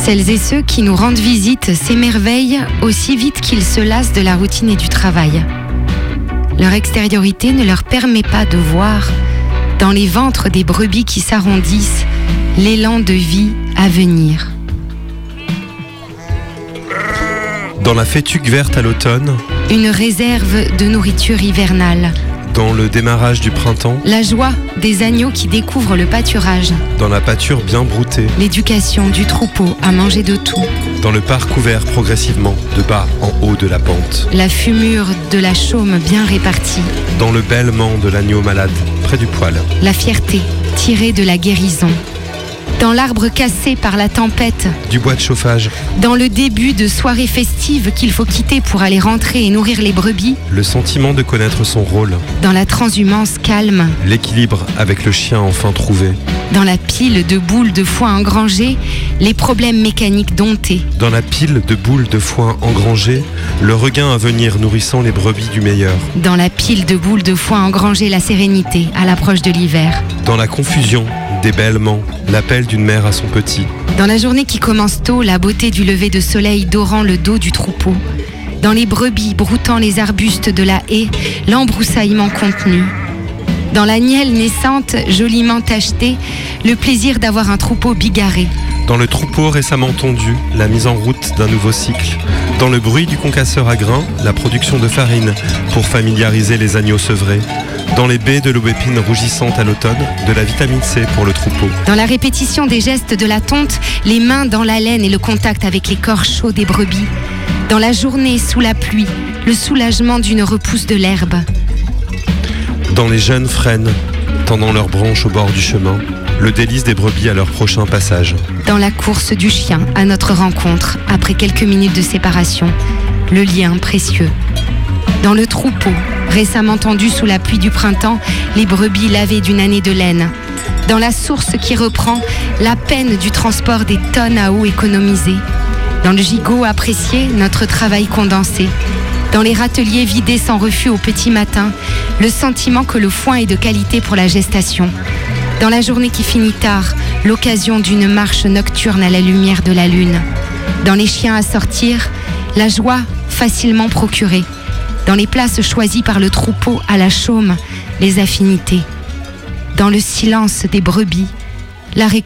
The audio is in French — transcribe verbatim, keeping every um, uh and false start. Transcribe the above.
Celles et ceux qui nous rendent visite s'émerveillent aussi vite qu'ils se lassent de la routine et du travail. Leur extériorité ne leur permet pas de voir, dans les ventres des brebis qui s'arrondissent, l'élan de vie à venir. Dans la fétuque verte à l'automne, une réserve de nourriture hivernale. Dans le démarrage du printemps, la joie des agneaux qui découvrent le pâturage. Dans la pâture bien broutée, l'éducation du troupeau à manger de tout. Dans le parc ouvert progressivement, de bas en haut de la pente. La fumure de la chaume bien répartie. Dans le bêlement de l'agneau malade, près du poêle. La fierté tirée de la guérison. Dans l'arbre cassé par la tempête. Du bois de chauffage. Dans le début de soirée festive qu'il faut quitter pour aller rentrer et nourrir les brebis. Le sentiment de connaître son rôle. Dans la transhumance calme. L'équilibre avec le chien enfin trouvé. Dans la pile de boules de foin engrangées, les problèmes mécaniques domptés. Dans la pile de boules de foin engrangées, le regain à venir nourrissant les brebis du meilleur. Dans la pile de boules de foin engrangées, la sérénité à l'approche de l'hiver. Dans la confusion des bêlements, l'appel d'une mère à son petit. Dans la journée qui commence tôt, la beauté du lever de soleil dorant le dos du troupeau. Dans les brebis broutant les arbustes de la haie, l'embroussaillement contenu. Dans la nielle naissante, joliment tachetée, le plaisir d'avoir un troupeau bigarré. Dans le troupeau récemment tondu, la mise en route d'un nouveau cycle. Dans le bruit du concasseur à grains, la production de farine pour familiariser les agneaux sevrés. Dans les baies de l'aubépine rougissante à l'automne, de la vitamine C pour le troupeau. Dans la répétition des gestes de la tonte, les mains dans la laine et le contact avec les corps chauds des brebis. Dans la journée sous la pluie, le soulagement d'une repousse de l'herbe. Dans les jeunes frênes, tendant leurs branches au bord du chemin, le délice des brebis à leur prochain passage. Dans la course du chien à notre rencontre, après quelques minutes de séparation, le lien précieux. Dans le troupeau, récemment tendu sous la pluie du printemps, les brebis lavées d'une année de laine. Dans la source qui reprend la peine du transport des tonnes à eau économisées. Dans le gigot apprécié, notre travail condensé. Dans les râteliers vidés sans refus au petit matin, le sentiment que le foin est de qualité pour la gestation. Dans la journée qui finit tard, l'occasion d'une marche nocturne à la lumière de la lune. Dans les chiens à sortir, la joie facilement procurée. Dans les places choisies par le troupeau à la chaume, les affinités. Dans le silence des brebis, la récolte.